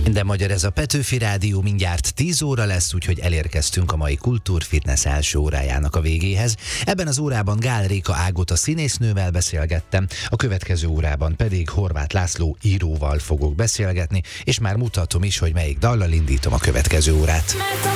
Minden magyar, ez a Petőfi Rádió, mindjárt 10 óra lesz, úgyhogy elérkeztünk a mai Kultúrfitness első órájának a végéhez. Ebben az órában Gál Réka Ágota színésznővel beszélgettem, a következő órában pedig Horváth László íróval fogok beszélgetni, és már mutatom is, hogy melyik dallal indítom a következő órát.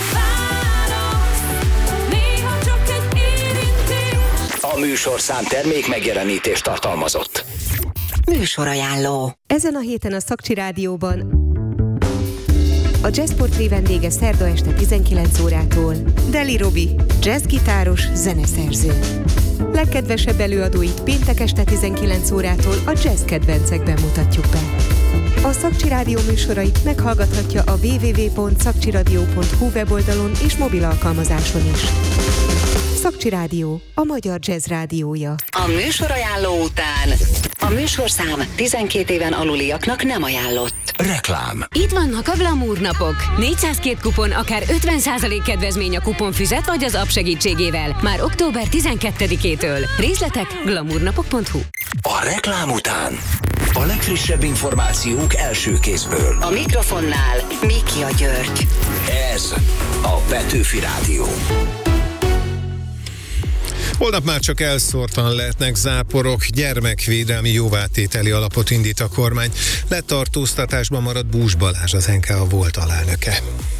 A műsorszám termék megjelenítést tartalmazott. Műsorajánló. Ezen a héten a Szakcsi Rádióban a Jazzportré vendége szerda este 19 órától Deli Robi, jazzgitáros, zeneszerző. Legkedvesebb előadóit péntek este 19 órától a jazz kedvencekben mutatjuk be. A Szakcsi Rádió műsorait meghallgathatja a www.szakcsiradio.hu weboldalon és mobil alkalmazáson is. Szakcsi Rádió, a magyar jazz rádiója. A műsorajánló után a műsorszám 12 éven aluliaknak nem ajánlott. Reklám. Itt vannak a Glamour napok. 402 kupon, akár 50% kedvezmény a kuponfüzet vagy az app segítségével. Már október 12-től. Részletek glamournapok.hu. A reklám után a legfrissebb információk első kézből. A mikrofonnál Miki György. Ez a Petőfi Rádió. Holnap már csak elszórtan lehetnek záporok, gyermekvédelmi jóvátételi alapot indít a kormány. Letartóztatásban maradt Bús Balázs, az NKA volt alelnöke.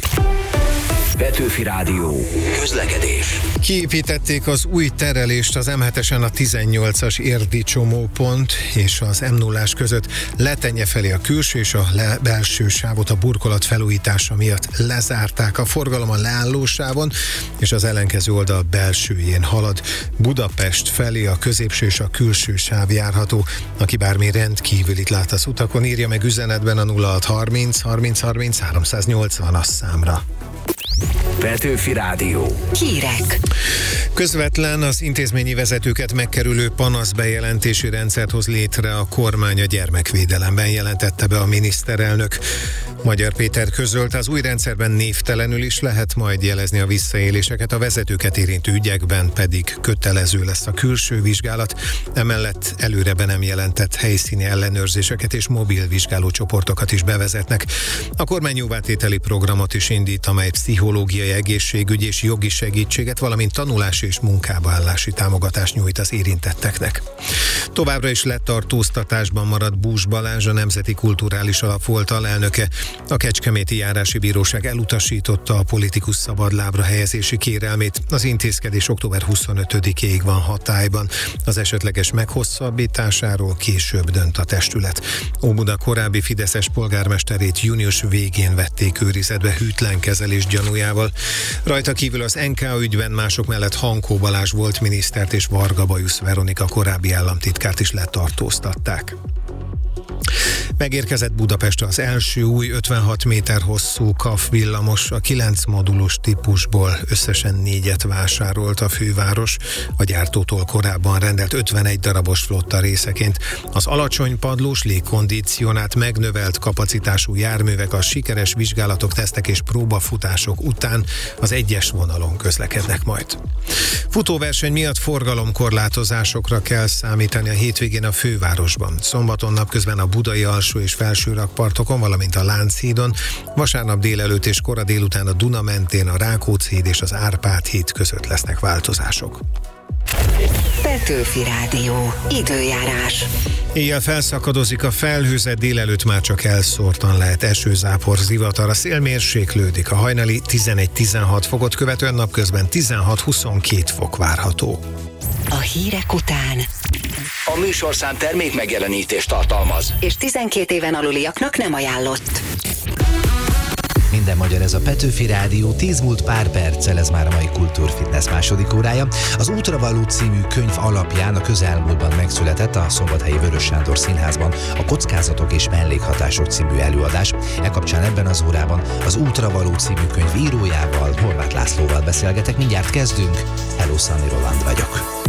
Petőfi Rádió. Közlekedés. Kiépítették az új terelést az M7-esen a 18-as érdi csomópont és az M0-ás között. Letenye felé a külső és a belső sávot a burkolat felújítása miatt lezárták. A forgalom a leállósávon és az ellenkező oldal belsőjén halad. Budapest felé a középső és a külső sáv járható. Aki bármi rendkívülit lát az utakon, írja meg üzenetben a 0630 30 30 380-as számra. Petőfi Rádió. Hírek. Közvetlen az intézményi vezetőket megkerülő panaszbejelentési rendszert hoz létre a kormány a gyermekvédelemben, jelentette be a miniszterelnök. Magyar Péter közölte, az új rendszerben névtelenül is lehet majd jelezni a visszaéléseket, a vezetőket érintő ügyekben pedig kötelező lesz a külső vizsgálat, emellett előre be nem jelentett helyszíni ellenőrzéseket és mobil vizsgálócsoportokat is bevezetnek. A kormány jóvátételi programot is indít, amely pszichológiai, egészségügy és jogi segítséget, valamint tanulási és munkába állási támogatást nyújt az érintetteknek. Továbbra is letartóztatásban maradt Bús Balázs, a Nemzeti Kulturális Alap volt alelnöke. A Kecskeméti Járási Bíróság elutasította a politikus szabadlábra helyezési kérelmét. Az intézkedés október 25-ig van hatályban. Az esetleges meghosszabbításáról később dönt a testület. Óbuda korábbi fideszes polgármesterét június végén vették őrizetbe hűtlen kezelés gyanújával. Rajta kívül az NKA ügyben mások mellett Hankó Balázs volt minisztert és Varga Bajusz Veronika korábbi államtitkárt is letartóztatták. Megérkezett Budapestre az első új 56 méter hosszú KAF villamos, a 9 modulus típusból összesen 4-et vásárolt a főváros, a gyártótól korábban rendelt 51 darabos flotta részeként. Az alacsony padlós, légkondicionált, megnövelt kapacitású járművek a sikeres vizsgálatok, tesztek és próbafutások után az egyes vonalon közlekednek majd. Futóverseny miatt forgalomkorlátozásokra kell számítani a hétvégén a fővárosban. Szombaton napközben a budai alsó és felső rakpartokon, valamint a Lánchídon, vasárnap délelőtt és kora délután a Duna mentén, a Rákóczi híd és az Árpád híd között lesznek változások. Petőfi Rádió. Időjárás. Éjjel felszakadozik a felhőzet, délelőtt már csak elszórtan lehet eső, zápor, zivatar, a szél mérséklődik, a hajnali 11-16 fokot követően napközben 16-22 fok várható. A hírek után A műsorszám termék megjelenítést tartalmaz. és 12 éven aluliaknak nem ajánlott. Minden magyar, ez a Petőfi Rádió, 10 múlt pár perccel, ez már a mai Kultúrfitness második órája. Az Útravaló című könyv alapján a közelmúltban megszületett a Szombathelyi Vörös Sándor Színházban a Kockázatok és mellékhatások című előadás. E kapcsán ebben az órában az Útravaló című könyv írójával, Horváth Lászlóval beszélgetek. Mindjárt kezdünk. Hello, Sunny Roland vagyok.